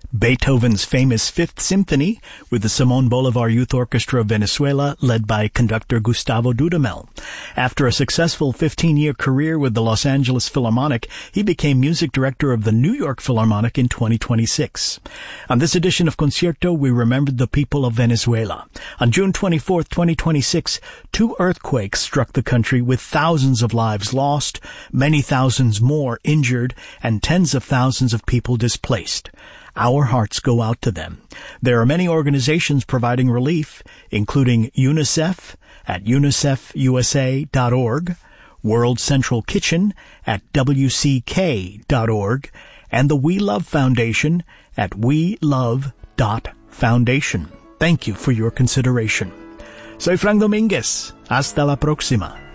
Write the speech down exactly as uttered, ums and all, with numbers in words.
Beethoven's famous Fifth Symphony with the Simón Bolívar Youth Orchestra of Venezuela, led by conductor Gustavo Dudamel. After a successful fifteen-year career with the Los Angeles Philharmonic, he became music director of the New York Philharmonic in twenty twenty-six. On this edition of Concierto, we remembered the people of Venezuela. On June twenty-fourth, twenty twenty-six, two earthquakes struck the country with thousands of lives lost, many thousands more injured, and tens of thousands of people displaced. Our hearts go out to them. There are many organizations providing relief, including UNICEF at unicef u s a dot org, World Central Kitchen at w c k dot org, and the We Love Foundation at we love dot foundation. Thank you for your consideration. Soy Frank Domínguez. Hasta la próxima.